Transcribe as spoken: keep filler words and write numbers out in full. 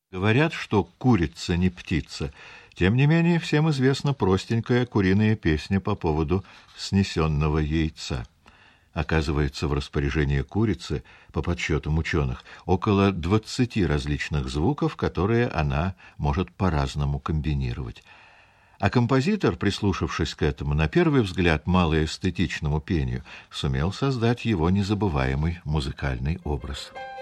Говорят, что курица не птица. Тем не менее, всем известна простенькая куриная песня по поводу снесенного яйца. Оказывается, в распоряжении курицы, по подсчетам ученых, около двадцати различных звуков, которые она может по-разному комбинировать. А композитор, прислушавшись к этому, на первый взгляд малоэстетичному пению, сумел создать его незабываемый музыкальный образ.